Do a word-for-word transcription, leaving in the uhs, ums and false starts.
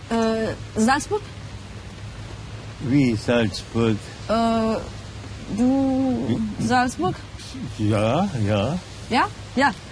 Äh, Salzburg? Wie Salzburg? Äh, du... Salzburg? Ja, ja. Ja? Ja.